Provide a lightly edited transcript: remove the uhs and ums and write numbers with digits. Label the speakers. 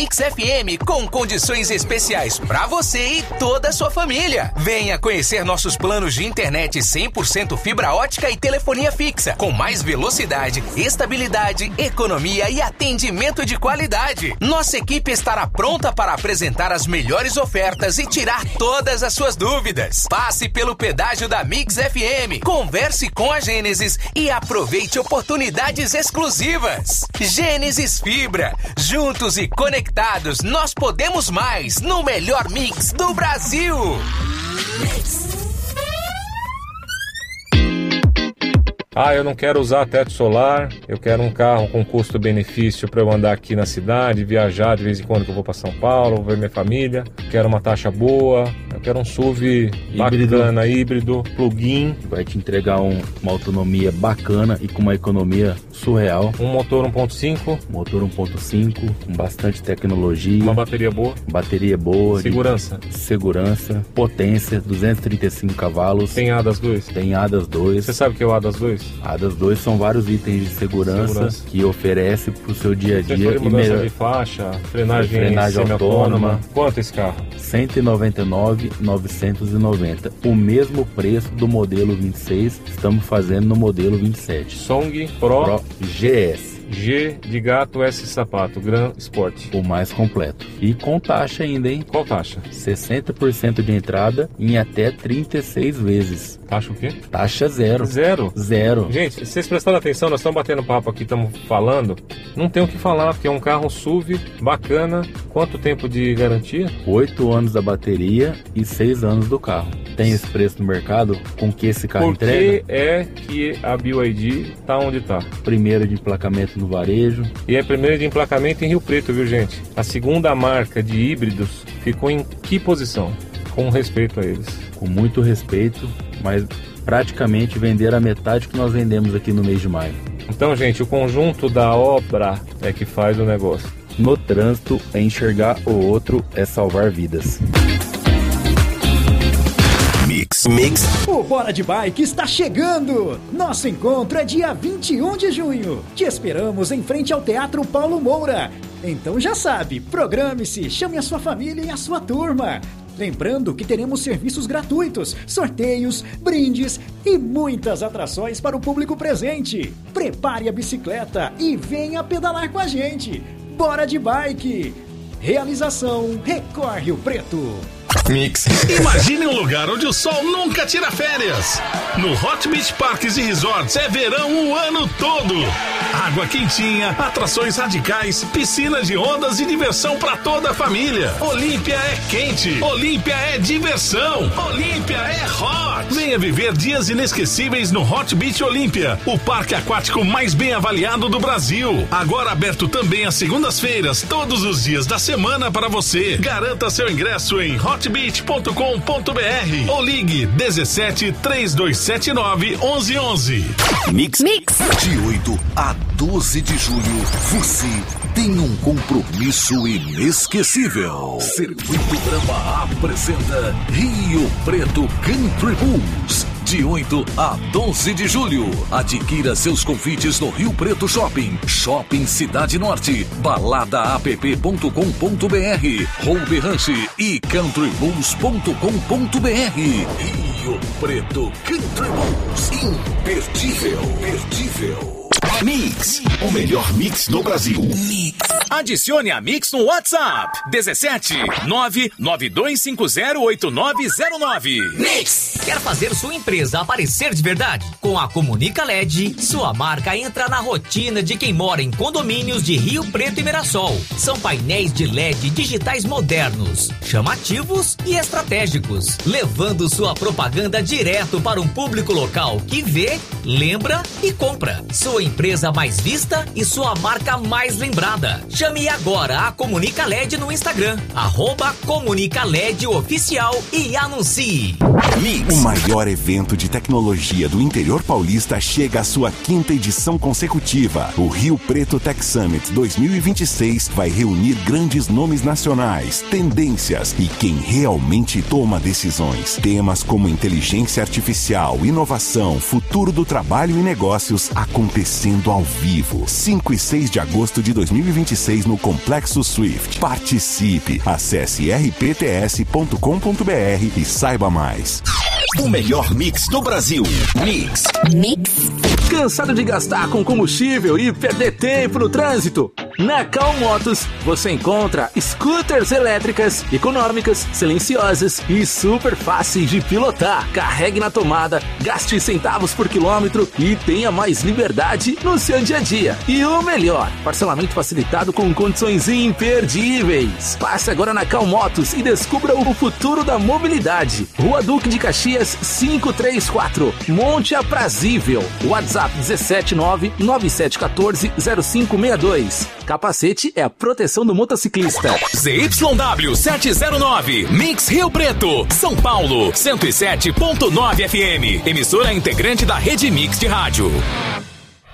Speaker 1: Mix FM com condições especiais para você e toda a sua família. Venha conhecer nossos planos de internet 100% fibra ótica e telefonia fixa, com mais velocidade, estabilidade, economia e atendimento de qualidade. Nossa equipe estará pronta para apresentar as melhores ofertas e tirar todas as suas dúvidas. Passe pelo pedágio da Mix FM, converse com a Gênesis e aproveite oportunidades exclusivas. Gênesis Fibra, juntos e conectados, nós podemos mais no melhor mix do Brasil.
Speaker 2: Eu não quero usar teto solar, eu quero um carro com custo-benefício para eu andar aqui na cidade, viajar de vez em quando que eu vou para São Paulo, ver minha família, quero uma taxa boa, eu quero um SUV bacana, híbrido, plug-in.
Speaker 3: Vai te entregar uma autonomia bacana e com uma economia surreal.
Speaker 2: Um motor 1.5.
Speaker 3: Motor 1.5, com bastante tecnologia.
Speaker 2: Uma bateria boa.
Speaker 3: Bateria boa.
Speaker 2: Segurança.
Speaker 3: Segurança. Potência, 235 cavalos.
Speaker 2: Tem ADAS 2?
Speaker 3: Tem ADAS 2.
Speaker 2: Você sabe o que é o ADAS 2?
Speaker 3: ADAS 2 são vários itens de segurança que oferece para o seu dia a dia.
Speaker 2: E mudança de faixa, frenagem semi-autônoma. Quanto esse carro?
Speaker 3: 199.990. O mesmo preço do modelo 26, estamos fazendo no modelo 27.
Speaker 2: Song Pro
Speaker 3: GS.
Speaker 2: G de gato, S de sapato, Gran Sport.
Speaker 3: O mais completo. E com taxa ainda, hein?
Speaker 2: Qual taxa?
Speaker 3: 60% de entrada em até 36 vezes.
Speaker 2: Taxa o quê?
Speaker 3: Taxa zero.
Speaker 2: Zero?
Speaker 3: Zero.
Speaker 2: Gente, se vocês prestaram atenção, nós estamos batendo papo aqui, estamos falando. Não tem o que falar, porque é um carro SUV bacana. Quanto tempo de garantia?
Speaker 3: 8 anos da bateria e 6 anos do carro. Tem esse preço no mercado com que esse carro entrega?
Speaker 2: Por que é que a BYD está onde está?
Speaker 3: Primeira de emplacamento no varejo.
Speaker 2: E é primeira de emplacamento em Rio Preto, viu, gente? A segunda marca de híbridos ficou em que posição? Com respeito a eles.
Speaker 3: Com muito respeito, mas praticamente venderam a metade que nós vendemos aqui no mês de maio.
Speaker 2: Então, gente, o conjunto da obra é que faz o negócio.
Speaker 3: No trânsito, é enxergar o outro, é salvar vidas.
Speaker 4: Mix.
Speaker 5: O Bora de Bike está chegando! Nosso encontro é dia 21 de junho. Te esperamos em frente ao Teatro Paulo Moura. Então já sabe, programe-se, chame a sua família e a sua turma. Lembrando que teremos serviços gratuitos, sorteios, brindes e muitas atrações para o público presente. Prepare a bicicleta e venha pedalar com a gente. Bora de Bike! Realização Record Rio Preto.
Speaker 4: Mix.
Speaker 6: Imagine um lugar onde o sol nunca tira férias. No Hot Beach Parques e Resorts é verão o ano todo. Água quentinha, atrações radicais, piscinas de ondas e diversão para toda a família. Olímpia é quente, Olímpia é diversão, Olímpia é hot. Venha viver dias inesquecíveis no Hot Beach Olímpia, o parque aquático mais bem avaliado do Brasil. Agora aberto também às segundas-feiras, todos os dias da semana para você. Garanta seu ingresso em hotbeach.com.br ou ligue 17 3279 1111.
Speaker 4: Mix. De 8 a 12 de julho, você tem um compromisso inesquecível. Circuito Brahma apresenta Rio Preto Country Bulls. De 8 a 12 de julho, adquira seus convites no Rio Preto Shopping, Shopping Cidade Norte, baladaapp.com.br, Home Ranch e countrybulls.com.br. Rio Preto Country Bulls, imperdível. Mix, o melhor mix do Brasil. Mix.
Speaker 1: Adicione a Mix no WhatsApp 17 992508909.
Speaker 7: Mix! Quer fazer sua empresa aparecer de verdade? Com a Comunica LED, sua marca entra na rotina de quem mora em condomínios de Rio Preto e Mirassol. São painéis de LED digitais modernos, chamativos e estratégicos, levando sua propaganda direto para um público local que vê, lembra e compra. Sua empresa mais vista e sua marca mais lembrada. Chame agora a Comunica LED no Instagram, @Comunica LED Oficial e anuncie.
Speaker 4: Mix. O maior evento de tecnologia do interior paulista chega à sua 5ª edição consecutiva. O Rio Preto Tech Summit 2026 vai reunir grandes nomes nacionais, tendências e quem realmente toma decisões. Temas como inteligência artificial, inovação, futuro do trabalho e negócios acontecendo
Speaker 8: lançamento ao vivo, 5 e 6 de agosto de 2026 no Complexo Swift. Participe, acesse rpts.com.br e saiba mais.
Speaker 4: O melhor mix do Brasil. Mix.
Speaker 9: Cansado de gastar com combustível e perder tempo no trânsito? Na Cal Motos você encontra scooters elétricas, econômicas, silenciosas e super fáceis de pilotar. Carregue na tomada, gaste centavos por quilômetro e tenha mais liberdade no seu dia a dia. E o melhor, parcelamento facilitado com condições imperdíveis. Passe agora na Cal Motos e descubra o futuro da mobilidade. Rua Duque de Caxias 534, Monte Aprazível. WhatsApp 17997140562. Capacete é a proteção do motociclista.
Speaker 1: ZYW 709, Mix Rio Preto, São Paulo, 107.9 FM. Emissora integrante da Rede Mix de Rádio.